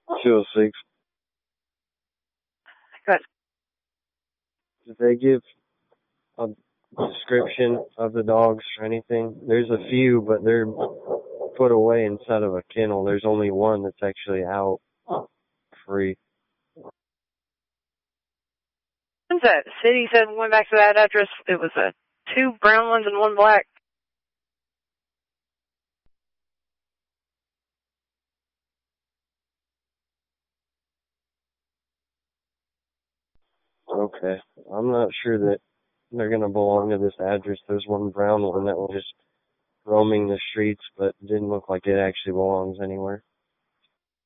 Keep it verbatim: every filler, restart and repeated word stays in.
two oh six. Good. Did they give a description of the dogs or anything? There's a few, but they're put away inside of a kennel. There's only one that's actually out free. When's that? City said went back to that address. It was a two brown ones and one black. Okay. I'm not sure that they're going to belong to this address. There's one brown one that was just roaming the streets, but didn't look like it actually belongs anywhere.